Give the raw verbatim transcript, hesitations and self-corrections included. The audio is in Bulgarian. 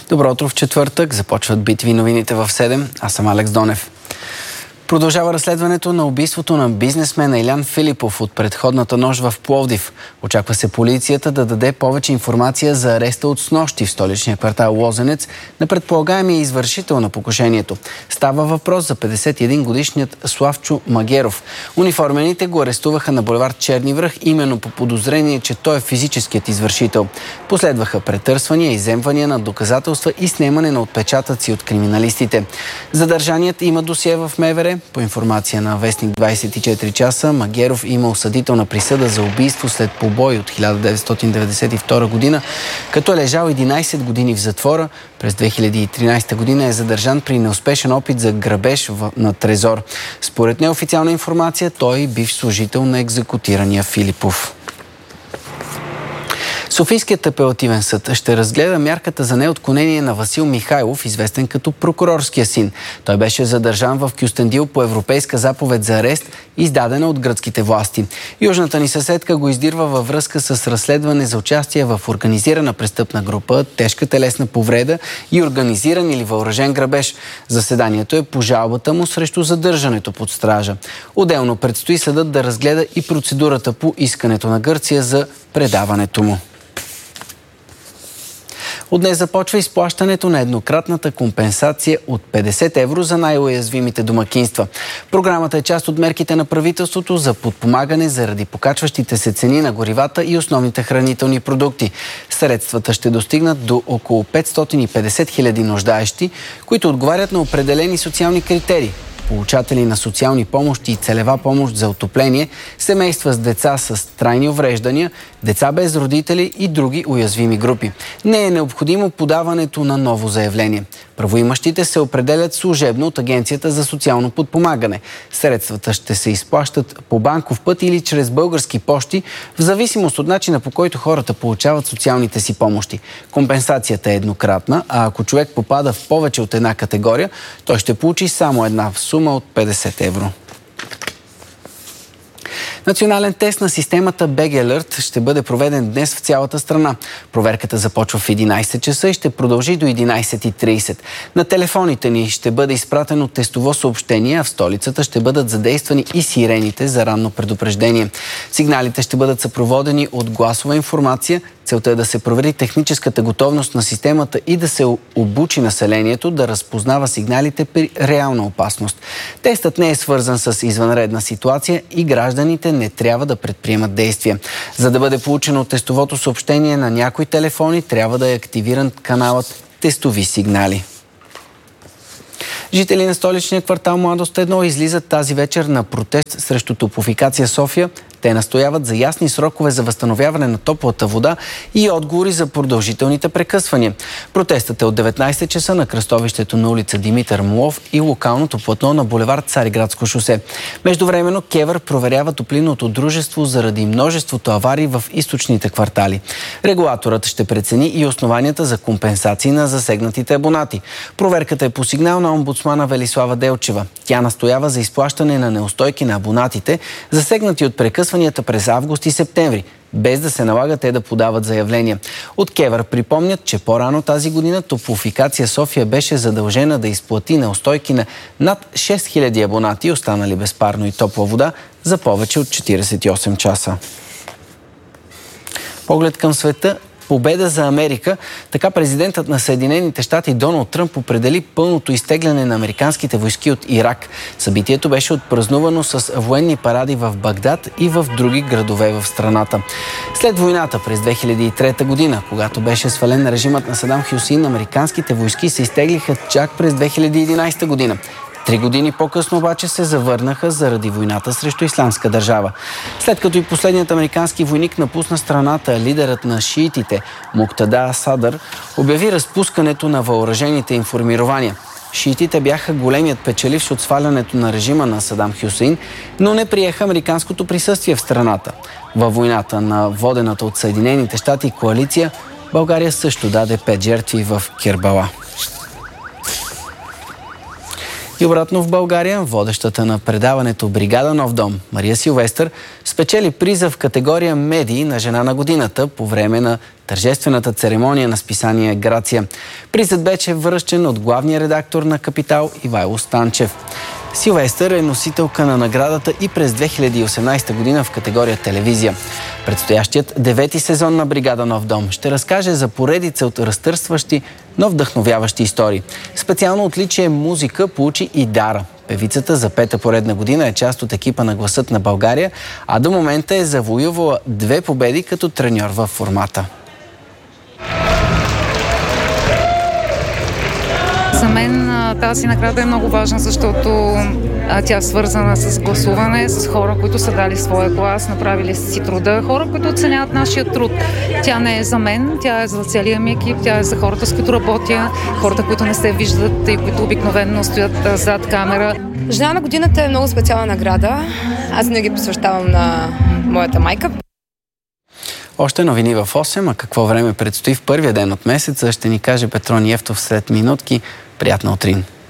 Добро утро в четвъртък. Започват битви новините в седем. Аз съм Алекс Донев. Продължава разследването на убийството на бизнесмена Илян Филипов от предходната нощ в Пловдив. Очаква се полицията да даде повече информация за ареста от снощи в столичния квартал Лозенец на предполагаемия извършител на покушението. Става въпрос за петдесет и един годишният Славчо Магеров. Униформените го арестуваха на булевард Черни връх именно по подозрение, че той е физическият извършител. Последваха претърсвания, изземвания на доказателства и снемане на отпечатъци от криминалистите. Задържаният има досие в МВР. По информация на вестник двадесет и четири часа, Магеров има осъдителна присъда за убийство след побой от хиляда деветстотин деветдесет и втора година, като е лежал единадесет години в затвора. През две хиляди и тринадесета година е задържан при неуспешен опит за грабеж на трезор. Според неофициална информация, той е бивш служител на екзекутирания Филипов. Софийският апелативен съд ще разгледа мярката за неотклонение на Васил Михайлов, известен като прокурорския син. Той беше задържан в Кюстендил по европейска заповед за арест, издадена от гръцките власти. Южната ни съседка го издирва във връзка с разследване за участие в организирана престъпна група, тежка телесна повреда и организиран или въоръжен грабеж. Заседанието е по жалбата му срещу задържането под стража. Отделно предстои съдът да разгледа и процедурата по искането на Гърция за предаването му. От днес започва изплащането на еднократната компенсация от петдесет евро за най-уязвимите домакинства. Програмата е част от мерките на правителството за подпомагане заради покачващите се цени на горивата и основните хранителни продукти. Средствата ще достигнат до около петстотин и петдесет хиляди нуждаещи, които отговарят на определени социални критерии. Получатели на социални помощи и целева помощ за отопление, семейства с деца с трайни увреждания, деца без родители и други уязвими групи. Не е необходимо подаването на ново заявление. Правоимащите се определят служебно от Агенцията за социално подпомагане. Средствата ще се изплащат по банков път или чрез български пощи, в зависимост от начина, по който хората получават социалните си помощи. Компенсацията е еднократна, а ако човек попада в повече от една категория, той ще получи само една сума от петдесет евро. Национален тест на системата би джи Alert ще бъде проведен днес в цялата страна. Проверката започва в единадесет часа и ще продължи до единадесет и тридесет. На телефоните ни ще бъде изпратено тестово съобщение, а в столицата ще бъдат задействани и сирените за ранно предупреждение. Сигналите ще бъдат съпроводени от гласова информация. Целта е да се провери техническата готовност на системата и да се обучи населението да разпознава сигналите при реална опасност. Тестът не е свързан с извънредна ситуация и гражданите не трябва да предприемат действия. За да бъде получено тестовото съобщение на някои телефони, трябва да е активиран каналът тестови сигнали. Жители на столичния квартал Младост едно излизат тази вечер на протест срещу Топлофикация София. Те настояват за ясни срокове за възстановяване на топлата вода и отговори за продължителните прекъсвания. Протестът е от деветнадесет часа на кръстовището на улица Димитър Молов и локалното платно на булевард Цариградско шосе. Междувременно КЕВР проверява топлинното дружество заради множеството аварии в източните квартали. Регулаторът ще прецени и основанията за компенсации на засегнатите абонати. Проверката е по сигнал на омбудсмана Велислава Делчева. Тя настоява за изплащане на неустойки на абонатите, засегнати от прекъсванията през август и септември, без да се налага те да подават заявления. От КЕВР припомнят, че по-рано тази година Топлофикация София беше задължена да изплати неустойки на над шест хиляди абонати, останали без парно и топла вода, за повече от четиридесет и осем часа. Поглед към света. Победа за Америка. Така президентът на Съединените щати Доналд Тръмп определи пълното изтегляне на американските войски от Ирак. Събитието беше отпразнувано с военни паради в Багдад и в други градове в страната. След войната през две хиляди и трета година, когато беше свален режимът на Садам Хюсеин, американските войски се изтеглиха чак през две хиляди и единадесета година. Три години по-късно обаче се завърнаха заради войната срещу Ислямска държава. След като и последният американски войник напусна страната, лидерът на шиитите Муктада Садър обяви разпускането на въоръжените им формирования. Шиитите бяха големият печеливш от свалянето на режима на Садам Хюсеин, но не приеха американското присъствие в страната. Във войната на водената от Съединените щати коалиция, България също даде пет жертви в Кербала. И обратно в България, водещата на предаването "Бригада Нов дом" Мария Силвестър спечели приза в категория "Медии" на жена на годината по време на тържествената церемония на списание "Грация". Призът беше връчен от главния редактор на "Капитал" Ивайло Станчев. Силвестър е носителка на наградата и през две хиляди и осемнадесета година в категория "Телевизия". Предстоящият девети сезон на "Бригада Нов дом" ще разкаже за поредица от разтърсващи, но вдъхновяващи истории. Специално отличие музика получи и Дара. Певицата за пета поредна година е част от екипа на "Гласът на България", а до момента е завоювала две победи като треньор във формата. За мен тази награда е много важна, защото тя е свързана с гласуване, с хора, които са дали своя глас, направили си труда, хора, които оценяват нашия труд. Тя не е за мен, тя е за целия ми екип, тя е за хората, с които работя, хората, които не се виждат и които обикновено стоят зад камера. Жена на годината е много специална награда. Аз не ги посвещавам на моята майка. Още новини в осем, а какво време предстои в първия ден от месеца, ще ни каже Петрон Евтов след минутки. Приятна утрин!